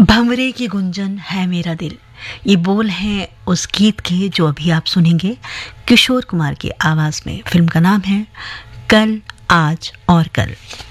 भंवरे की गुंजन है मेरा दिल, ये बोल हैं उस गीत के जो अभी आप सुनेंगे किशोर कुमार की आवाज में। फिल्म का नाम है कल आज और कल।